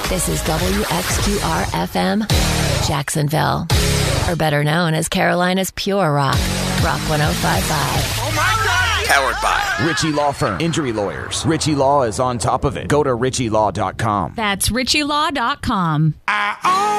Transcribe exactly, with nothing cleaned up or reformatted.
This is W X Q R F M, Jacksonville. Or better known as Carolina's Pure Rock. Rock one oh five point five. Oh my God! Powered by Ritchie Law Firm. Injury lawyers. Ritchie Law is on top of it. Go to ritchie law dot com. That's ritchie law dot com. I own